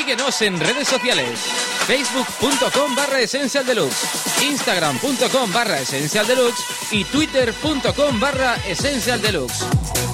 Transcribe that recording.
Síguenos en redes sociales: facebook.com/Essential Deluxe, instagram.com/Essential Deluxe y twitter.com/Essential Deluxe.